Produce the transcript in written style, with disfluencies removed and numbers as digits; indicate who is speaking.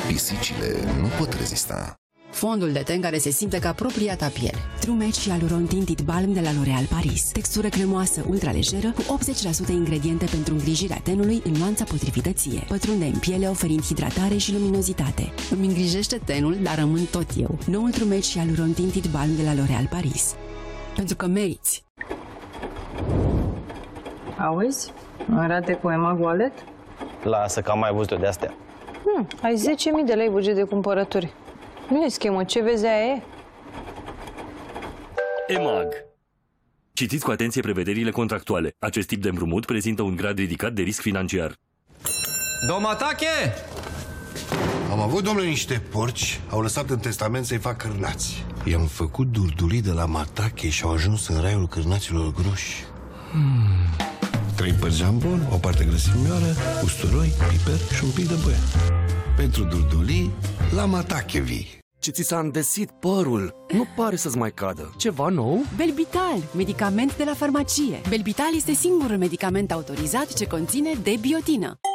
Speaker 1: Pisicile nu pot rezista.
Speaker 2: Fondul de ten care se simte ca propria ta piele. True Match Hyaluron Tinted Balm de la L'Oréal Paris. Textură cremoasă, ultralejeră, cu 80% ingrediente pentru îngrijirea tenului în nuanța potrivită ție. Pătrunde în piele oferind hidratare și luminozitate. Îmi îngrijește tenul, dar rămân tot eu. Noul True Match Hyaluron Tinted Balm de la L'Oréal Paris. Pentru că meriți.
Speaker 3: Auzi? Arate cu EMAG Wallet?
Speaker 4: Lasă că am mai văzut-o de-astea.
Speaker 3: Ai 10.000 de lei buget de cumpărături. Nu e schemă, ce vezi aia e?
Speaker 5: EMAG. Citiți cu atenție prevederile contractuale. Acest tip de împrumut prezintă un grad ridicat de risc financiar.
Speaker 6: Domatache!
Speaker 7: Am avut, domnule, niște porci, au lăsat în testament să-i fac cârnați. I-am făcut durdulii de la Matache și au ajuns în raiul cârnaților groși. 3 părți jambon, o parte grăsimioară, usturoi, piper și un pic de băia. Pentru durdulii, la Matache vii.
Speaker 8: Ce ți s-a îndesit părul? Nu pare să-ți mai cadă. Ceva nou?
Speaker 2: Belbital, medicament de la farmacie. Belbital este singurul medicament autorizat ce conține D-biotină.